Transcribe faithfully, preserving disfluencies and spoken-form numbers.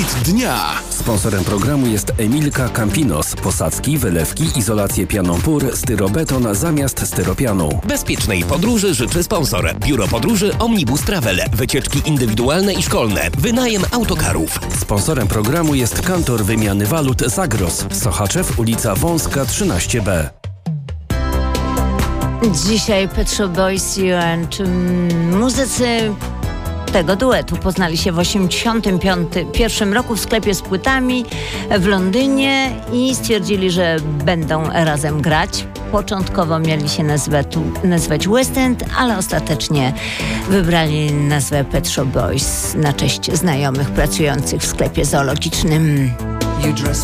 Produkt dnia. Sponsorem programu jest Emilka Campinos. Posadzki, wylewki, izolację pianą pór, styrobeton zamiast styropianu. Bezpiecznej podróży życzy sponsor. Biuro Podróży Omnibus Travel. Wycieczki indywidualne i szkolne. Wynajem autokarów. Sponsorem programu jest kantor wymiany walut Zagros. Sochaczew, ulica Wąska trzynaście B. Dzisiaj Pet Shop Boys U N, czy muzycy tego duetu poznali się w osiemdziesiątym pierwszym roku w sklepie z płytami w Londynie i stwierdzili, że będą razem grać. Początkowo mieli się nazwać, nazwać West End, ale ostatecznie wybrali nazwę Pet Shop Boys na cześć znajomych pracujących w sklepie zoologicznym.